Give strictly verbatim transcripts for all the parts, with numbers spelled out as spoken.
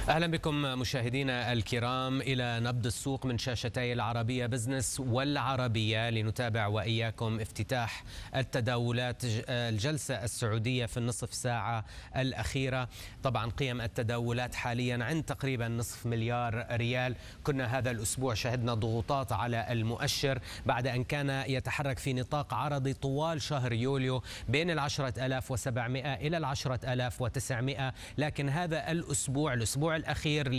أهلا بكم مشاهدينا الكرام إلى نبض السوق من شاشتي العربية بزنس والعربية، لنتابع وإياكم افتتاح التداولات الجلسة السعودية في النصف ساعة الأخيرة. طبعا قيم التداولات حاليا عند تقريبا نصف مليار ريال. كنا هذا الأسبوع شهدنا ضغوطات على المؤشر بعد أن كان يتحرك في نطاق عرضي طوال شهر يوليو بين العشرة آلاف وسبعمائة إلى العشرة آلاف وتسعمائة، لكن هذا الأسبوع الأسبوع الأخير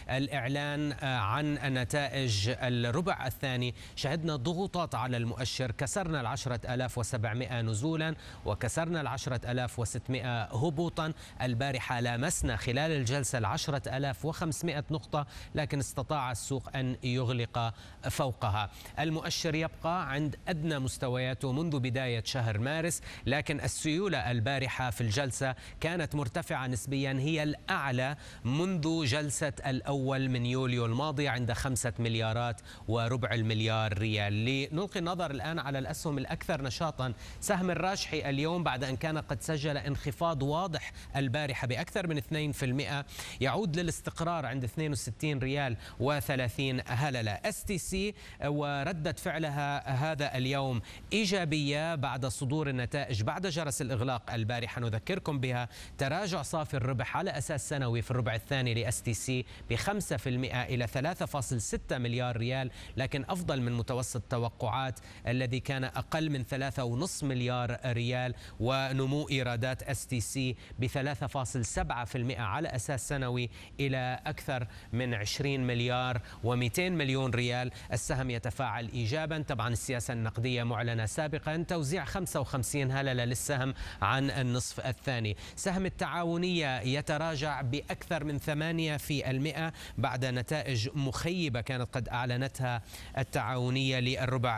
للإعلان عن نتائج الربع الثاني شهدنا ضغوطات على المؤشر. كسرنا العشرة آلاف وسبعمائة نزولا وكسرنا العشرة آلاف وستمائة هبوطا. البارحة لامسنا خلال الجلسة العشرة آلاف وخمسمائة نقطة، لكن استطاع السوق أن يغلق فوقها. المؤشر يبقى عند أدنى مستوياته منذ بداية شهر مارس، لكن السيولة البارحة في الجلسة كانت مرتفعة نسبيا، هي الأعلى منذ جلسة الأول من يوليو الماضي عند خمسة مليارات وربع المليار ريال. لنلقي النظر الآن على الأسهم الأكثر نشاطا. سهم الراجحي اليوم بعد أن كان قد سجل انخفاض واضح البارحة بأكثر من اثنين بالمئة يعود للاستقرار عند اثنين وستين ريال وثلاثين هللة. اس تي سي وردة فعلها هذا اليوم إيجابية بعد صدور النتائج بعد جرس الإغلاق البارحة. نذكركم بها تراجع صافي الربح على أساس سنوي في الربع الثاني لأس تي سي بخمسة بالمئة إلى ثلاثة فاصلة ستة مليار ريال، لكن أفضل من متوسط التوقعات الذي كان أقل من ثلاثة فاصلة خمسة مليار ريال. ونمو إيرادات اس تي سي ب ثلاثة فاصلة سبعة بالمئة على أساس سنوي إلى أكثر من عشرين مليار ومئتين مليون ريال. السهم يتفاعل إيجابا. طبعا السياسة النقدية معلنة سابقا، توزيع خمسة وخمسين هللة للسهم عن النصف الثاني. سهم التعاونية يتراجع بأكثر من ثمانية في المئة بعد نتائج مخيبة كانت قد أعلنتها التعاونية للربع